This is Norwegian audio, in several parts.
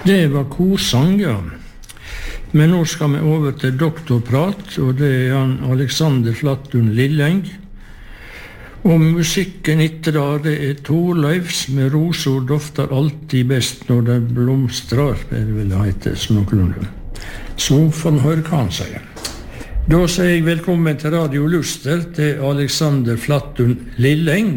Det var korsang, ja. Men nå skal vi over til doktorprat, og det han Alexander Flattun Lilleng. Og musikken etter det Torleifs med roser dofter alltid best når det blomstrar, det vil det hete, noenlunde. Så får han høre hva han sier. Da sier jeg velkommen til Radio Luster til Alexander Flattun Lilleng.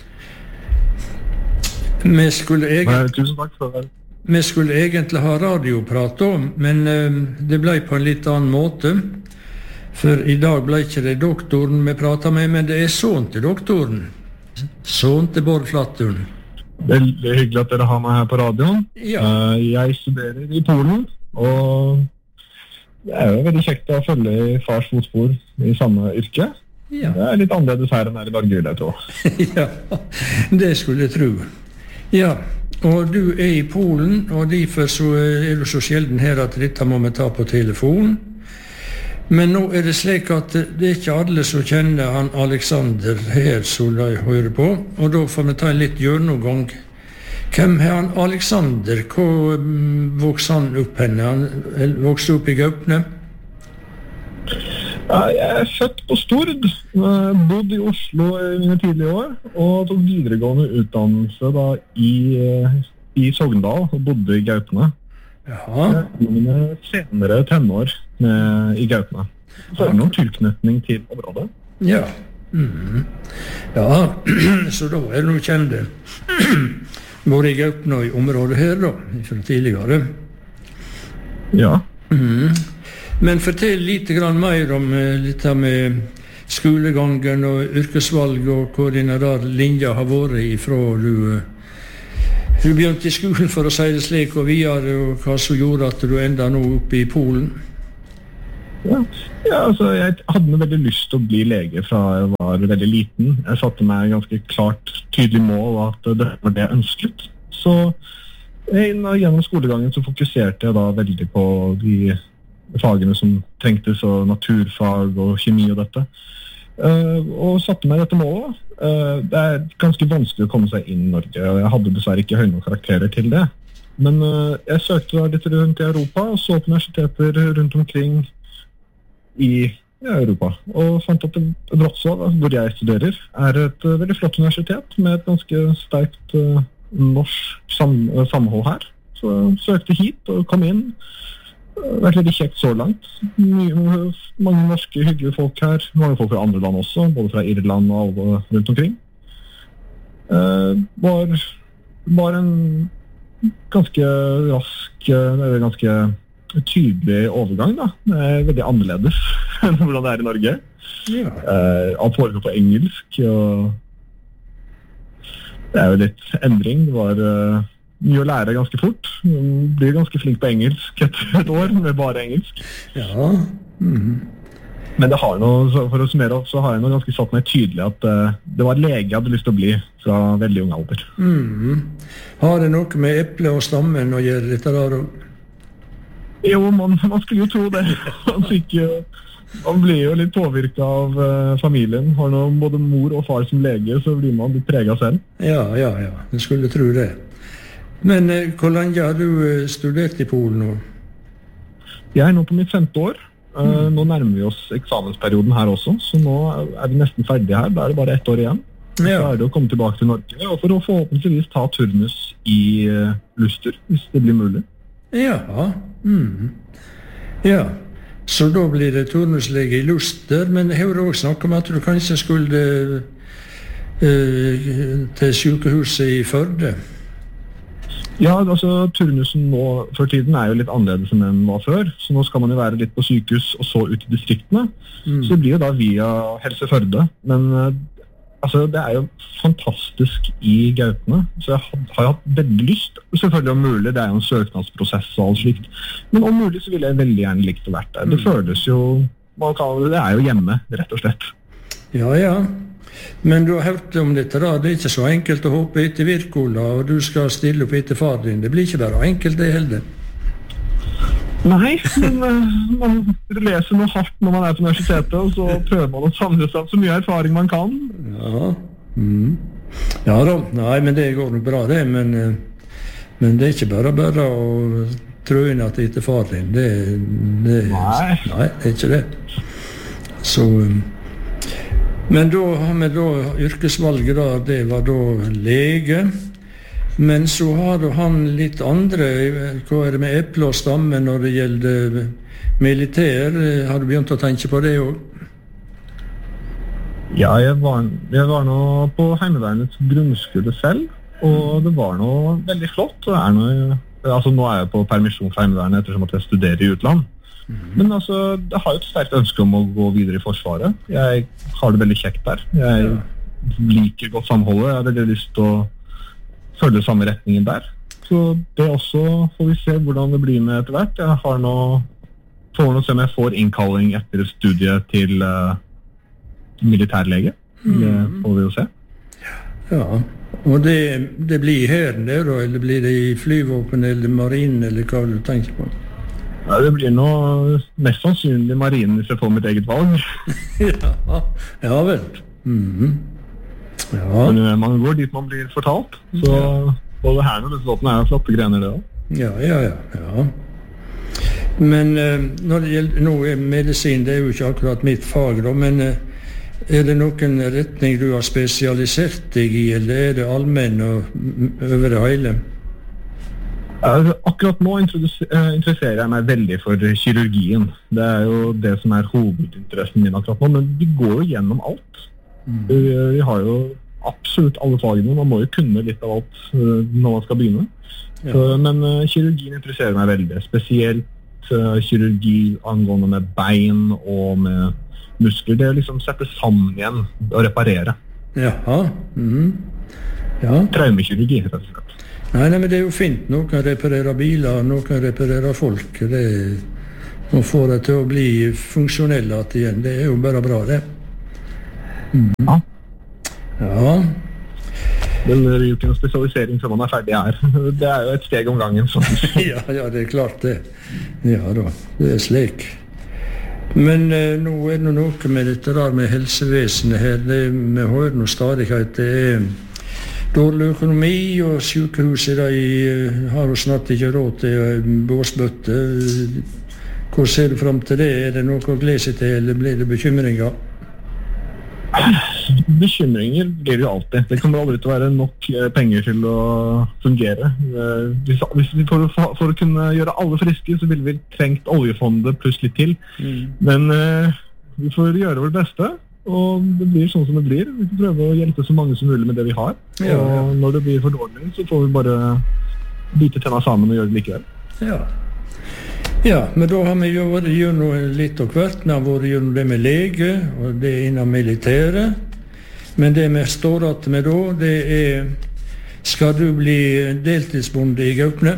Tusen takk for det. Vi skulle egentlig ha radioprat om, men det ble på en litt annen måte. For i dag ble ikke det doktoren vi pratet med, men det sånn til doktoren. Sånn til Bård Flattun. Veldig hyggelig at dere har meg her på radioen. Ja. Jeg studerer i Polen, og det jo veldig kjekt å følge i fars fotspor i samme yrke. Ja. Det litt annerledes her enn her i Norge, vil jeg tro. Ja, det skulle jeg tro. Ja, og du i Polen, og derfor så du så sjelden her at dette må vi ta på telefon. Men nå det slik at det ikke alle som kjenner han Alexander her som de hører på, og da får vi ta en litt gjennomgang. Hvem han Alexander? Hvor vokste han opp henne? Han vokste opp i Gaupne? Ja, jeg født på Stord, bodde i Oslo i mine tidlige år, og tok videregående utdannelse da i Sogndal, og bodde i Gaupne. Jaha. Mine senere tenår i Gaupne. Så det noen tilknytning til området. Ja. Ja, så da det noe kjente. Både i Gaupne og i området her da, fra tidligere. Ja. Men fortell litt grann mer om litt med skolegangen og yrkesvalg, og hvor denne der linja har vært ifra du begynte i skolen, for å si det slik, og videre, og hva som gjorde at du enda nå oppe i Polen? Ja, altså, jeg hadde veldig lyst til å bli lege fra jeg var veldig liten. Jeg satte meg ganske klart, tydelig mål at det var det jeg ønsket. Så gjennom skolegangen så fokuserte jeg da veldig på de fagene som trengtes, og naturfag og kjemi og dette. Og satte meg dette målet. Det ganske vanskelig å komme seg inn i Norge, og jeg hadde dessverre ikke høye nok karakterer til det. Men jeg søkte da litt rundt i Europa, og så på universiteter rundt omkring i Europa, og fant at Wrocław, hvor jeg studerer, et veldig flott universitet med et ganske sterkt norsk samhold her. Så jeg søkte hit og kom inn. Det har vært veldig kjekt så langt. Mange norske, hyggelige folk her. Mange folk fra andre land også, både fra Irland og alle rundt omkring. Var en ganske rask, ganske tydelig overgang da. Det veldig annerledes enn hvordan det i Norge. Ja. Alt foregår på engelsk, og det jo litt endring. Det var mye å lære ganske fort. Man blir ganske flink på engelsk etter et år med bare engelsk. Ja. Men det har noe, for å summere opp, så har jeg noe ganske satt meg tydelig at det var lege jeg hadde lyst til å bli fra veldig ung alder. Har det noe med eple og stammen å gjøre dette der? Jo, man skulle jo tro det. Man blir jo litt påvirket av familien. Har noe, både mor og far som lege, så blir man litt preget selv. Ja. Jeg skulle tro det. Men hvor lenge har du studert i Polen nå? Jeg nå på mitt 5. år. Nå nærmer vi oss eksamensperioden her også, så nå vi nesten ferdige her. Da det bare 1 år igjen. Ja. Så det å komme tilbake til Norge, og for å forhåpentligvis ta turnus i Luster, hvis det blir mulig. Ja. Ja. Så da blir det turnuslege i Luster, men jeg har også snakket om at du kanskje skulle til sykehuset i Førde. Ja, altså turnusen nå for tiden jo litt annerledes enn den var før, så nå skal man jo være litt på sykehus og så ut i distriktene. Så det blir jo da via Helse Førde, men altså, det jo fantastisk i Gaupne, så jeg har hatt veldig lyst, selvfølgelig om mulig, det jo en søknadsprosess og alt slikt, men om mulig så ville jeg veldig gjerne likt å vært der. Det føles jo, det jo hjemme, rett og slett. Ja. Men du har hørt om dette da, det ikke så enkelt å hoppe etter Wirkola, og du skal stille opp etter far din. Det blir ikke bare enkelt det heller. Nei, men man leser noe hardt når man på universitetet, og så prøver man å samle seg så mye erfaring man kan. Ja. Ja da, nei, men det går nok bra det, men Men det ikke bare å trå inn at det ikke er far din. Nei, det ikke det. Så, men da har vi da yrkesvalget da, det var da lege. Men så har han litt andre, hva det med eple og stamme når det gjelder militær? Har du begynt å tenke på det også? Ja, jeg var nå på Heimevernets grunnskole selv, og det var nå veldig flott. Nå er jeg på permisjon fra Heimevernet ettersom at jeg studerer i utland. Men altså, jeg har jo et sterkt ønske om å gå videre i Forsvaret. Jeg har det veldig kjekt der. Jeg liker godt samholdet. Jeg har veldig lyst til å følge samme retningen der. Så det også får vi se hvordan det blir med etter hvert. Jeg får nå se om jeg får innkalling etter studiet til militærlege. Det får vi jo se. Ja, og det blir her det da, eller blir det i flyvåpen eller marinen, eller hva du tenker på? Ja, det blir nå mest sannsynlig marinen hvis jeg får mitt eget valg. Ja vel. Ja. Men man går dit man blir fortalt, så både her og dette er jo flotte grener det også. Ja. Men når det gjelder noe medisin, det er jo ikke akkurat mitt fag da, men er det noen retning du har spesialisert deg i, eller er det allmenn og over det hele? Akkurat nå interesserer jeg meg veldig for kirurgien. Det er jo det som er hovedinteressen min akkurat nå, men vi går jo gjennom alt. Vi har jo absolutt alle fagene, man må jo kunne litt av alt når man skal begynne. Men kirurgien interesserer meg veldig, spesielt kirurgi angående med bein og med muskler, det liksom sette sammen igjen og reparere. Jaha. Traumekirurgi, rett og slett. Nei, men det er jo fint. Noen kan reparere biler, noen kan reparere folk. Nå får det til å bli funksjonelle igjen. Det er jo bare bra, det. Ja. Men det er jo ikke noen spesialisering før man er ferdig her. Det er jo et steg om gangen. Ja, det er klart det. Ja da, det er slik. Men nå er det noe med dette der med helsevesenet her. Vi hører noe stadig at det er dårlig økonomi, og sykehuset har jo snart ikke råd til båsbøtte. Hvor ser du frem til det? Er det noe å glede seg til, eller blir det bekymringer? Bekymringer blir det jo alltid. Det kommer aldri til å være nok penger til å fungere. For å kunne gjøre alle friske, så ville vi trengt oljefondet pluss litt til. Men vi får gjøre vårt beste, og det blir sånn som det blir. Vi får prøve å hjelpe så mange som mulig med det vi har. Og når det blir for dårlig, så får vi bare bite tenna sammen og gjøre det likevel. Ja, men da har vi jo vært gjennom litt av hvert. Vi har vært gjennom det med lege, og det er innen militæret. Men det vi står att med da, det er: skal du bli deltidsbonde i Gaupne?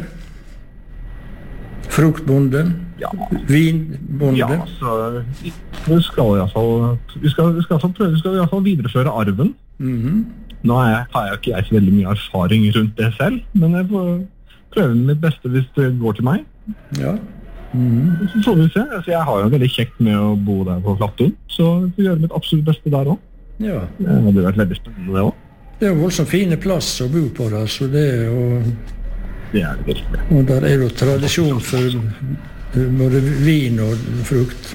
Fruktbonde? Ja. Vinbonde? Ja, så vi skal i hvert fall videreføre arven. Nå har jeg ikke så veldig mye erfaring rundt det selv, men jeg får prøve mitt beste hvis det går til meg. Ja. Så får vi se. Altså, jeg har jo veldig kjekt med å bo der på Flattun, så jeg får gjøre mitt absolutt beste der også. Ja. Det hadde vært veldig spennende det også. Det er jo voldsomt fine plass å bo på der, så det er jo... Det er det virkelig. Og der er jo tradisjon for både vin og frukt.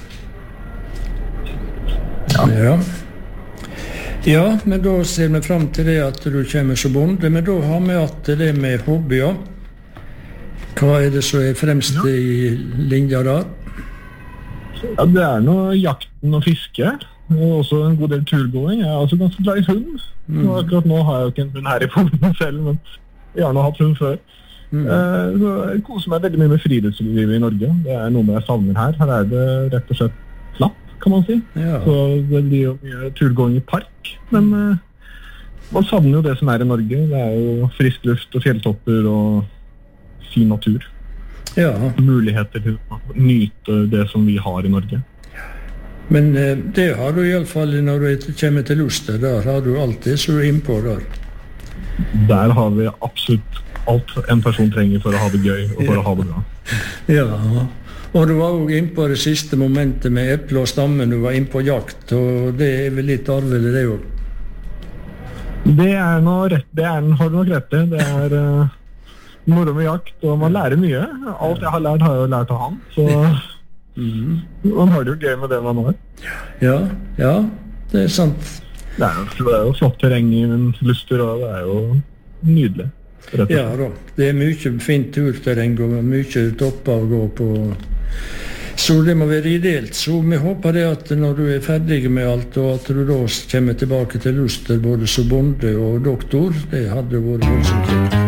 Ja, men da ser vi frem til det at du kommer som bonde, men da har vi hatt det med hobbyer. Hva er det som er fremst i linja der? Ja, det er noe jakten og fiske, og også en god del turgåing. Jeg er også ganske glad i hund. Akkurat nå har jeg jo ikke en hund her i Polen selv, men jeg har nå hatt hund før. Så jeg koser meg veldig mye med friluftslivet i Norge. Det er noe jeg savner her. Her er det rett og slett flatt, kan man si. Ja. Så det blir jo mye turgåing i park, men man savner jo det som er i Norge. Det er jo frisk luft og fjelltopper og fin natur. Ja. Muligheter til å nyte det som vi har i Norge. Men det har du i alle fall når du kommer til Luster. Der har du alltid så innpå der. Der har vi absolutt alt en person trenger for å ha det gøy og for å ha det bra. Ja, og du var jo innpå det siste momentet med eple og stammen. Du var innpå jakt, og det er vel litt arvelig det også? Det er noe rett. Har du nok rett i. Det er moro med jakt, og man lærer mye. Alt jeg har lært jeg jo lært av han, så man har det jo gøy med det man har. Ja, det er sant. Det er jo flott terreng i Luster, og det er jo nydelig. Ja da, det er mye fint turterreng og mye topper å gå på. Så det må være ideelt. Så vi håper det at når du er ferdig med alt, og at du da kommer tilbake til Luster både som bonde og doktor, det hadde vært voldsomt kjent.